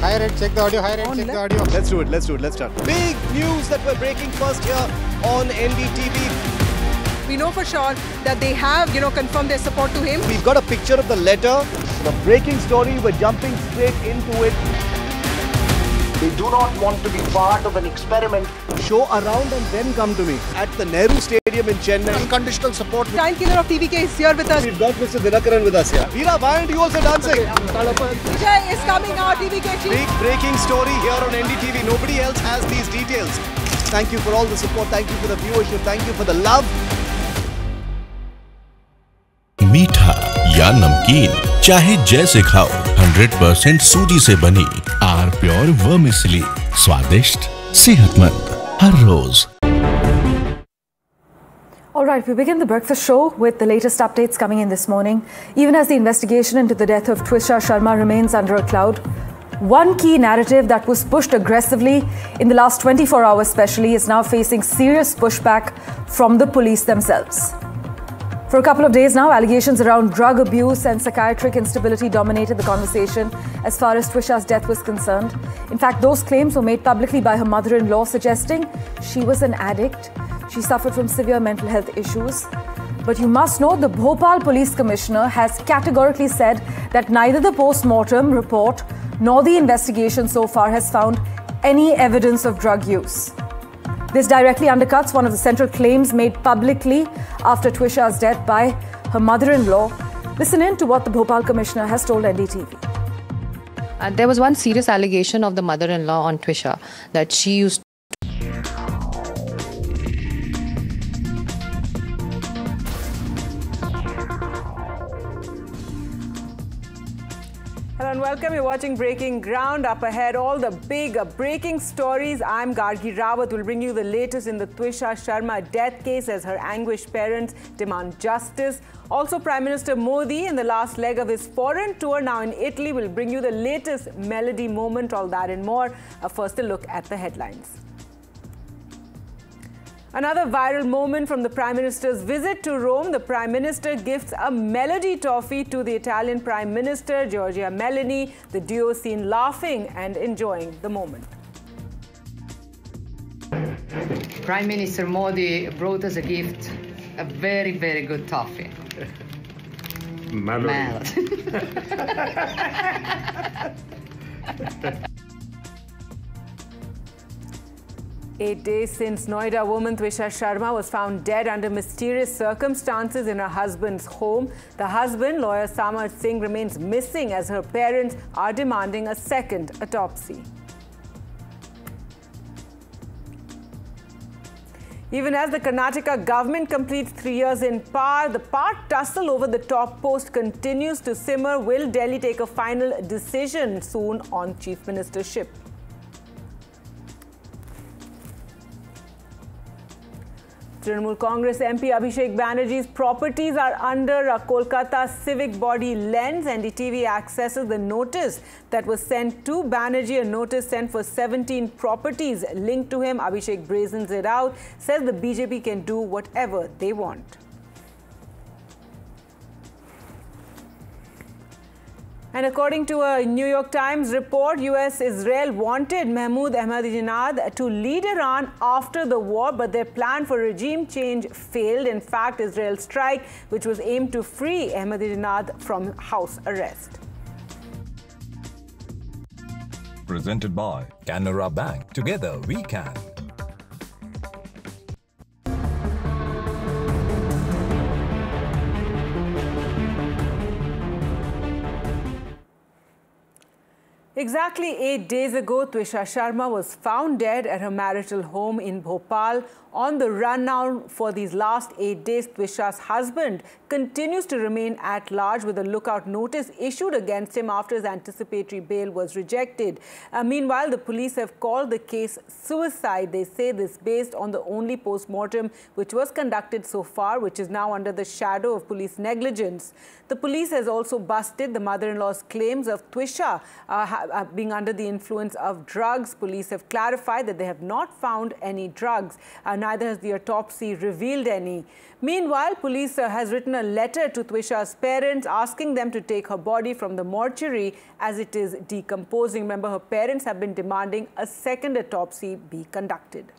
Higher end, check the audio. Higher end, check the audio. Let's do it. Let's start. Big news that we're breaking first here on NDTV. We know for sure that they have, confirmed their support to him. We've got a picture of the letter. The breaking story, we're jumping straight into it. They do not want to be part of an experiment. Show around and then come to me at the Nehru Stadium in Chennai. Unconditional support. Giant killer of TVK is here with us. We've got Mr. Dinakaran with us here. Veera, why aren't you also dancing? Vijay is coming out, TVK chief. Big breaking story here on NDTV. Nobody else has these details. Thank you for all the support. Thank you for the viewership. Thank you for the love. मीठा या नमकीन चाहे जैसे खाओ 100% सूजी से बनी are pure vermicelli स्वादिष्ट सेहतमंद हर रोज. All right, we begin the breakfast show with the latest updates coming in this morning. Even as the investigation into the death of Twisha Sharma remains under a cloud, one key narrative that was pushed aggressively in the last 24 hours especially is now facing serious pushback from the police themselves. For a couple of days now, allegations around drug abuse and psychiatric instability dominated the conversation as far as Twisha's death was concerned. In fact, those claims were made publicly by her mother-in-law, suggesting she was an addict. She suffered from severe mental health issues. But you must know the Bhopal Police Commissioner has categorically said that neither the post-mortem report nor the investigation so far has found any evidence of drug use. This directly undercuts one of the central claims made publicly after Twisha's death by her mother-in-law. Listen in to what the Bhopal Commissioner has told NDTV. There was one serious allegation of the mother-in-law on Twisha that she used. Hello and welcome. You're watching Breaking Ground. Up ahead, all the big breaking stories. I'm Gargi Rawat. We'll bring you the latest in the Twisha Sharma death case as her anguished parents demand justice. Also, Prime Minister Modi in the last leg of his foreign tour now in Italy will bring you the latest melody moment, all that and more. First, a look at the headlines. Another viral moment from the Prime Minister's visit to Rome. The Prime Minister gifts a melody toffee to the Italian Prime Minister, Giorgia Meloni. The duo seen laughing and enjoying the moment. Prime Minister Modi brought us a gift, a very, very good toffee. Melody. 8 days since Noida woman Twisha Sharma was found dead under mysterious circumstances in her husband's home. The husband, lawyer Samar Singh, remains missing as her parents are demanding a second autopsy. Even as the Karnataka government completes 3 years in power, the power tussle over the top post continues to simmer. Will Delhi take a final decision soon on chief ministership? Trinamool Congress MP Abhishek Banerjee's properties are under a Kolkata civic body lens. NDTV accesses the notice that was sent to Banerjee, a notice sent for 17 properties linked to him. Abhishek brazens it out, says the BJP can do whatever they want. And according to a New York Times report, US-Israel wanted Mahmoud Ahmadinejad to lead Iran after the war, but their plan for regime change failed. In fact, Israel's strike, which was aimed to free Ahmadinejad from house arrest. Presented by Canara Bank. Together we can. Exactly 8 days ago, Twisha Sharma was found dead at her marital home in Bhopal. On the run now for these last 8 days, Twisha's husband continues to remain at large with a lookout notice issued against him after his anticipatory bail was rejected. Meanwhile, the police have called the case suicide. They say this based on the only post-mortem which was conducted so far, which is now under the shadow of police negligence. The police has also busted the mother-in-law's claims of Twisha being under the influence of drugs. Police have clarified that they have not found any drugs. Neither has the autopsy revealed any. Meanwhile, police has written a letter to Twisha's parents asking them to take her body from the mortuary as it is decomposing. Remember, her parents have been demanding a second autopsy be conducted.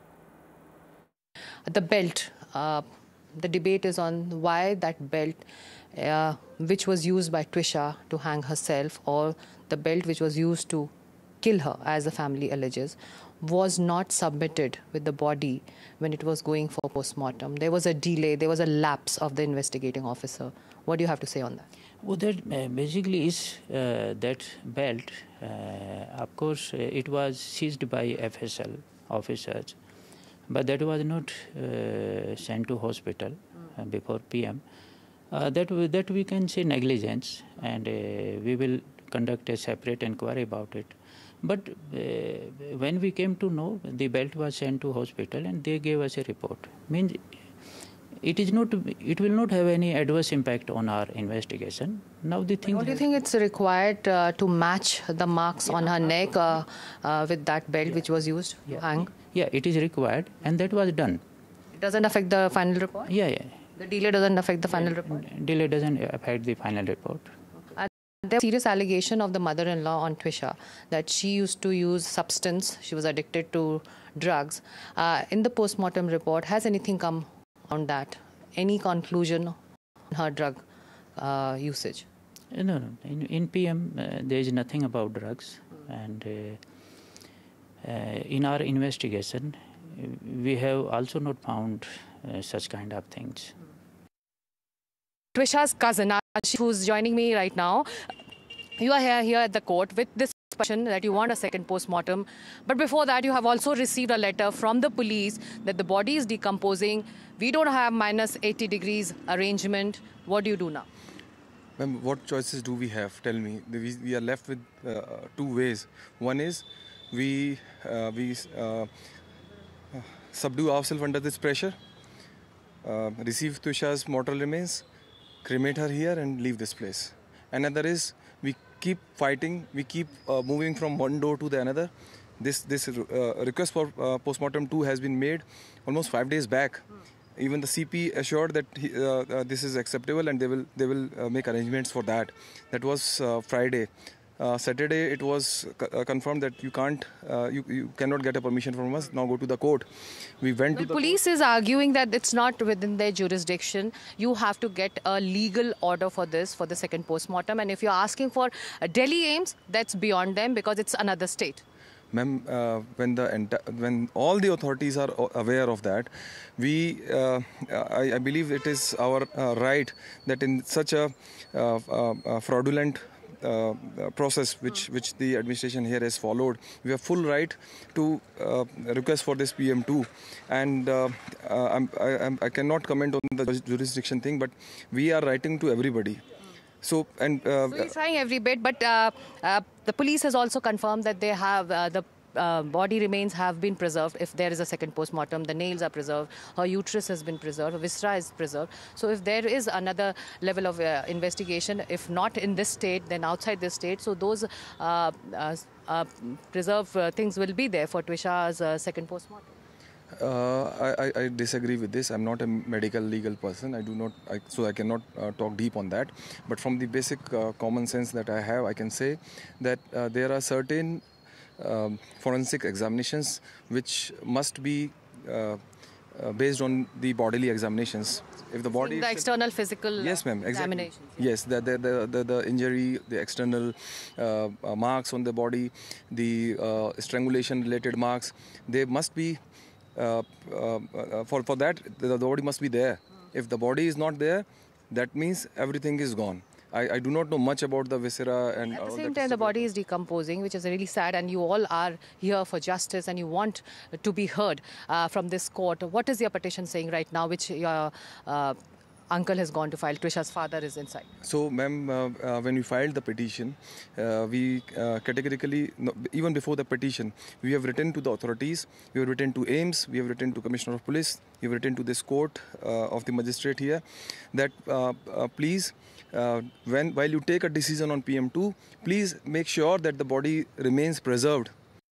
The belt. The debate is on why that belt, which was used by Twisha to hang herself, or the belt which was used to kill her, as the family alleges, was not submitted with the body when it was going for post-mortem. There was a delay, there was a lapse of the investigating officer. What do you have to say on that? Well, that basically is that belt. Of course, it was seized by FSL officers, but that was not sent to hospital before PM. That we can say negligence, and we will conduct a separate inquiry about it. But when we came to know, the belt was sent to hospital and they gave us a report. Means it will not have any adverse impact on our investigation. Now the thing. Do you think it's required to match the marks on her neck with that belt which was used to hang? Yeah, it is required, and that was done. It doesn't affect the final report? Yeah. The delay doesn't affect the final report? Delay doesn't affect the final report. There was a serious allegation of the mother-in-law on Twisha that she used to use substance. She was addicted to drugs. In the post-mortem report, has anything come on that? Any conclusion on her drug usage? No. In PM, there is nothing about drugs. And in our investigation, we have also not found such kind of things. Twisha's cousin, who's joining me right now, you are here at the court with this question that you want a second post-mortem. But before that, you have also received a letter from the police that the body is decomposing. We don't have minus 80 degrees arrangement. What do you do now? Ma'am, what choices do we have? Tell me. We are left with two ways. One is we subdue ourselves under this pressure, receive Twisha's mortal remains, cremate her here and leave this place. Another is we keep fighting, we keep moving from one door to the another. This request for postmortem 2 has been made almost 5 days back. Even the CP assured that this is acceptable and they will make arrangements for that. That was Friday. Saturday it was confirmed that you cannot get a permission from us. Now go to the court. We went to the police is arguing that it's not within their jurisdiction. You have to get a legal order for this, for the second post-mortem. And if you're asking for Delhi AIIMS, that's beyond them because it's another state. Ma'am, when all the authorities are aware of that, I believe it is our right that in such a fraudulent process which the administration here has followed, we have full right to request for this PM2, and I cannot comment on the jurisdiction thing, but we are writing to everybody. So you're trying every bit, but the police has also confirmed that they have the body remains have been preserved. If there is a second post-mortem, the nails are preserved, her uterus has been preserved, her viscera is preserved. So if there is another level of investigation, if not in this state, then outside this state, so those preserved things will be there for Twisha's second post-mortem. I disagree with this. I'm not a medical legal person. So I cannot talk deep on that. But from the basic common sense that I have, I can say that there are certain forensic examinations which must be based on the bodily examinations. If the body, the external physical yes, ma'am, exactly. Yes, the injury, the external marks on the body, the strangulation related marks, they must be for that the body must be there. If the body is not there, that means everything is gone. I do not know much about the viscera and at the same time the body is decomposing, which is really sad, and you all are here for justice and you want to be heard from this court. What is your petition saying right now, which your uncle has gone to file. Twisha's father is inside. So, ma'am, when we filed the petition, we categorically, even before the petition, we have written to the authorities, we have written to AIMS, we have written to Commissioner of Police, we have written to this court of the magistrate here, that please, while you take a decision on PM2, please make sure that the body remains preserved.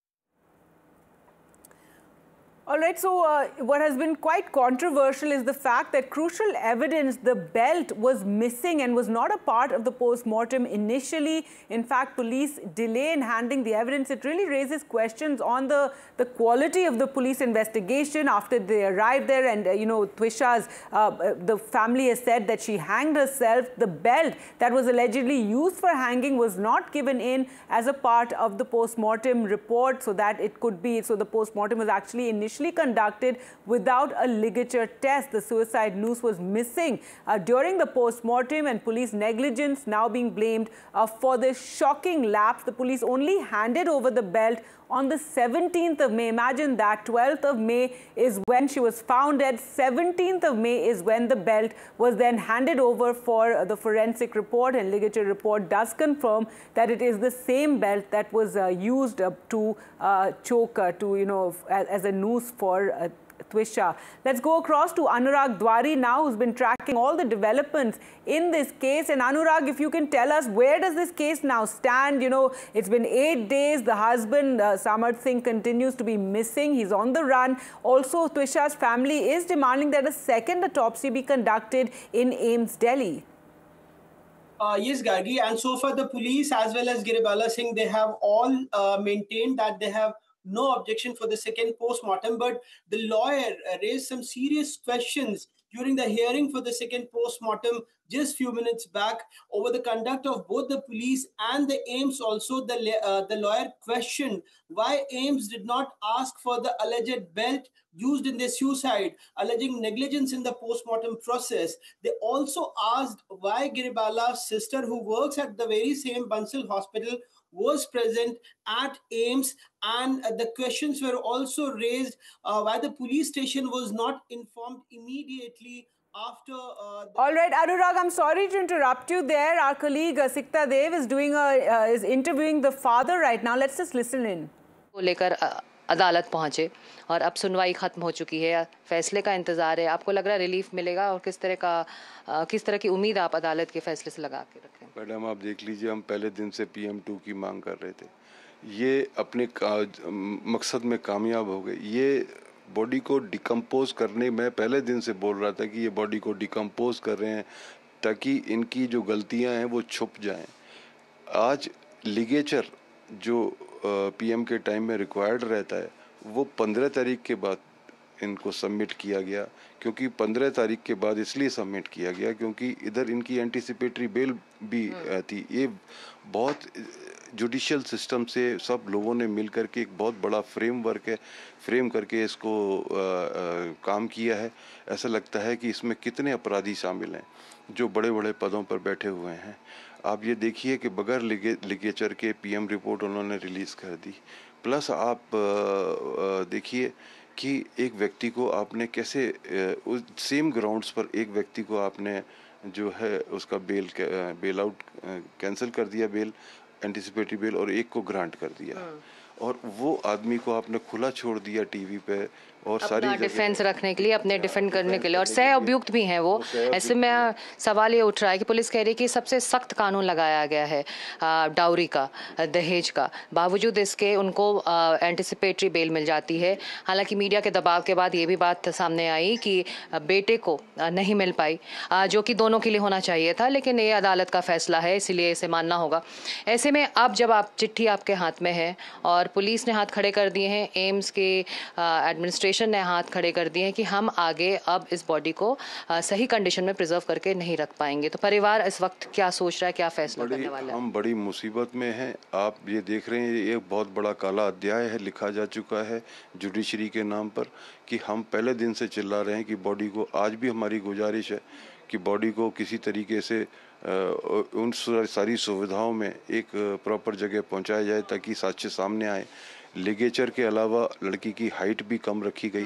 All right, so what has been quite controversial is the fact that crucial evidence, the belt, was missing and was not a part of the post-mortem initially. In fact, police delay in handing the evidence. It really raises questions on the quality of the police investigation after they arrived there. And, Twisha's, the family has said that she hanged herself. The belt that was allegedly used for hanging was not given in as a part of the post-mortem report, so that it could be, so the post-mortem was actually initially conducted without a ligature test. The suicide noose was missing during the post-mortem, and police negligence now being blamed for this shocking lapse. The police only handed over the belt on the 17th of May. Imagine that. 12th of May is when she was found dead. 17th of May is when the belt was then handed over for the forensic report, and ligature report does confirm that it is the same belt that was used to choke, as a noose for Twisha. Let's go across to Anurag Dwari now, who's been tracking all the developments in this case. And Anurag, if you can tell us, where does this case now stand? It's been 8 days. The husband, Samarth Singh, continues to be missing. He's on the run. Also, Twisha's family is demanding that a second autopsy be conducted in AIMS, Delhi. Yes, Gargi, and so far the police as well as Giribala Singh, they have all maintained that they have no objection for the second post-mortem, but the lawyer raised some serious questions during the hearing for the second post-mortem just few minutes back over the conduct of both the police and the AIMS. Also, the lawyer questioned why AIMS did not ask for the alleged belt used in their suicide, alleging negligence in the post-mortem process. They also asked why Giribala's sister, who works at the very same Bansal hospital, was present at AIMS, and the questions were also raised why the police station was not informed immediately after. All right, Anurag, I'm sorry to interrupt you there. Our colleague Sikta Dev is interviewing the father right now. Let's just listen in. अदालत पहुंचे और अब सुनवाई खत्म हो चुकी है, फैसले का इंतजार है. आपको लग रहा है रिलीफ मिलेगा, और किस तरह की उम्मीद आप अदालत के फैसले से लगा के रखें? मैडम, आप देख लीजिए, हम पहले दिन से PM2 की मांग कर रहे थे. ये अपने मकसद में कामयाब हो गए. ये बॉडी को डिकम्पोज करने में पहले दिन से बोल रहा था कि ये बॉडी को डिकम्पोज कर रहे हैं ताकि इनकी जो गलतियां हैं वो छुप जाएं. आज लिगेचर जो PM के टाइम में रिक्वायर्ड रहता है, वो 15 तारीख के बाद इनको सबमिट किया गया. क्योंकि 15 तारीख के बाद इसलिए सबमिट किया गया क्योंकि इधर इनकी एंटीसिपेटरी बेल भी थी. ये बहुत जुडिशियल सिस्टम से सब लोगों ने मिल करके एक बहुत बड़ा फ्रेमवर्क है, फ्रेम करके इसको काम किया है. ऐसा लगता है कि इसमें कितने अपराधी शामिल हैं जो बड़े बड़े पदों पर बैठे हुए हैं. आप ये देखिए कि बगैर लिगेचर के PM रिपोर्ट उन्होंने रिलीज़ कर दी. प्लस आप देखिए कि एक व्यक्ति को आपने कैसे उस सेम ग्राउंड्स पर एक व्यक्ति को आपने जो है उसका बेल आउट कैंसिल कर दिया, बेल एंटिसिपेटरी बेल, और एक को ग्रांट कर दिया. और वो आदमी को आपने खुला छोड़ दिया टीवी पे और सारी डिफेंस रखने के लिए, अपने डिफेंड करने के लिए, और सह अभियुक्त भी हैं वो. ऐसे में सवाल ये उठ रहा है कि पुलिस कह रही है कि सबसे सख्त कानून लगाया गया है डाउरी का, दहेज का. बावजूद इसके उनको एंटिसिपेटरी बेल मिल जाती है. हालांकि मीडिया के दबाव के बाद ये भी बात सामने आई कि बेटे को नहीं मिल पाई, जो कि दोनों के लिए होना चाहिए था, लेकिन ये अदालत का फैसला है, इसीलिए इसे मानना होगा. ऐसे में अब जब चिट्ठी आपके हाथ में है और पुलिस ने हाथ खड़े कर दिए हैं, एम्स के एडमिनिस्ट्रेशन ने हाथ खड़े कर दिए हैं कि हम आगे अब इस बॉडी को सही कंडीशन में प्रिजर्व करके नहीं रख पाएंगे, तो परिवार इस वक्त क्या सोच रहा है, क्या फैसला करने वाला है? हम बड़ी मुसीबत में हैं. आप ये देख रहे हैं, ये एक बहुत बड़ा काला अध्याय है लिखा जा चुका है जुडिशरी के नाम पर, कि हम पहले दिन से चिल्ला रहे हैं कि बॉडी को, आज भी हमारी गुजारिश है कि बॉडी को किसी तरीके से उन सारी सुविधाओं में एक प्रॉपर जगह पहुंचाया जाए ताकि साक्ष्य सामने आए. लिगेचर के अलावा लड़की की हाइट भी कम रखी गई.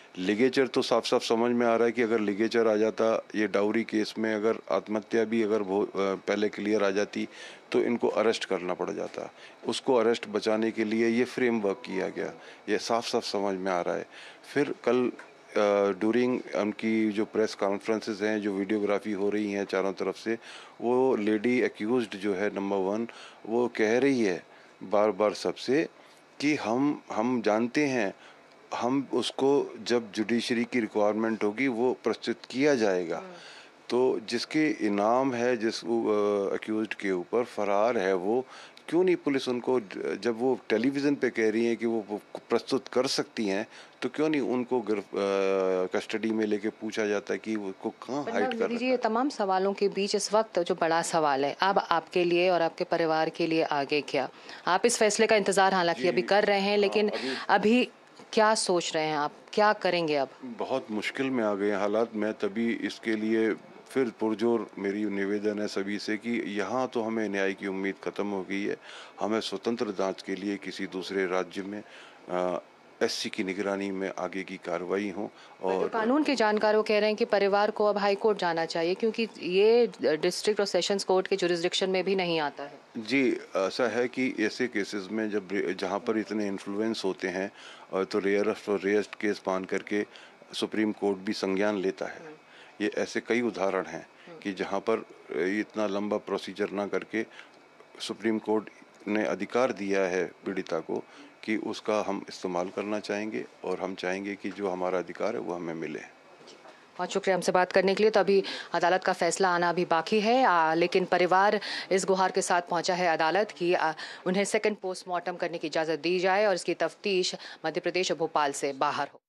लिगेचर तो साफ साफ समझ में आ रहा है कि अगर लिगेचर आ जाता, ये डाउरी केस में अगर आत्महत्या भी अगर पहले क्लियर आ जाती तो इनको अरेस्ट करना पड़ जाता। उसको अरेस्ट बचाने के लिए ये फ्रेमवर्क किया गया, ये साफ साफ समझ में आ रहा है। फिर कल ड्यूरिंग उनकी जो प्रेस कॉन्फ्रेंसेस हैं, जो वीडियोग्राफी हो रही हैं चारों तरफ से, वो लेडी एक्यूज्ड जो है नंबर 1, वो कह रही है बार बार सबसे कि हम जानते हैं, हम उसको जब जुडिशरी की रिक्वायरमेंट होगी वो प्रस्तुत किया जाएगा। तो जिसके इनाम है, जिस एक्यूज्ड के ऊपर फरार है, वो क्यों नहीं पुलिस उनको, जब वो टेलीविज़न पे कह रही हैं कि वो प्रस्तुत कर सकती हैं, तो क्यों नहीं उनको कस्टडी में लेके पूछा जाता है कि वो कहाँ हाइड कर रहा है। ये तमाम सवालों के बीच इस वक्त जो बड़ा सवाल है अब आपके लिए और आपके परिवार के लिए आगे क्या, आप इस फैसले का इंतजार हालांकि अभी कर रहे हैं, लेकिन अभी क्या सोच रहे हैं आप, क्या करेंगे अब? बहुत मुश्किल में आ गए हालात। मैं तभी इसके लिए फिर पुरजोर मेरी निवेदन है सभी से कि यहाँ तो हमें न्याय की उम्मीद ख़त्म हो गई है। हमें स्वतंत्र जांच के लिए किसी दूसरे राज्य में एससी की निगरानी में आगे की कार्रवाई हो। और कानून के जानकारों कह रहे हैं कि परिवार को अब हाई कोर्ट जाना चाहिए क्योंकि ये डिस्ट्रिक्ट और सेशंस कोर्ट के जुरिस्डिक्शन में भी नहीं आता है। जी, ऐसा है कि ऐसे केसेस में जब जहाँ पर इतने इन्फ्लुएंस होते हैं और तो रेयरेस्ट केस मान करके सुप्रीम कोर्ट भी संज्ञान लेता है। ये ऐसे कई उदाहरण हैं कि जहाँ पर इतना लंबा प्रोसीजर ना करके सुप्रीम कोर्ट ने अधिकार दिया है पीड़िता को कि उसका हम इस्तेमाल करना चाहेंगे और हम चाहेंगे कि जो हमारा अधिकार है वो हमें मिले। बहुत शुक्रिया हमसे बात करने के लिए। तो अभी अदालत का फैसला आना अभी बाकी है, लेकिन परिवार इस गुहार के साथ पहुंचा है अदालत की उन्हें सेकंड पोस्टमार्टम करने की इजाज़त दी जाए और इसकी तफ्तीश मध्य प्रदेश और भोपाल से बाहर हो।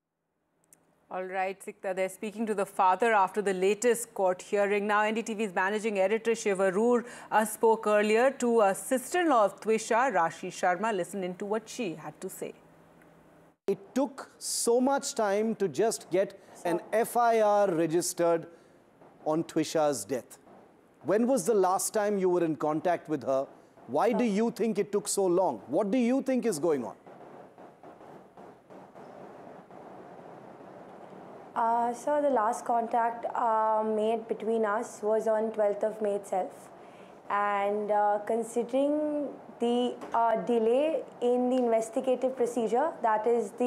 All right, Sikta, they're speaking to the father after the latest court hearing. Now, NDTV's managing editor Shiv Arur spoke earlier to a sister-in-law of Twisha, Rashi Sharma. Listen into what she had to say. It took so much time to just get an FIR registered on Twisha's death. When was the last time you were in contact with her? Why do you think it took so long? What do you think is going on? So the last contact made between us was on 12th of May itself, and considering the delay in the investigative procedure, that is the